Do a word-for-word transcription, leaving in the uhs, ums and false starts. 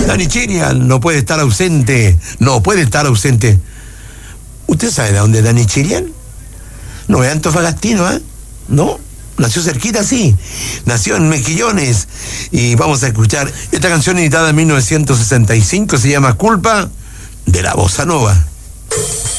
Dani Chirian no puede estar ausente, no puede estar ausente. ¿Usted sabe de dónde es Dani Chirian? No es antofagastino, ¿eh? ¿No? Nació cerquita, sí. Nació en Mejillones. Y vamos a escuchar esta canción editada en mil novecientos sesenta y cinco, se llama Culpa de la Bossa Nova.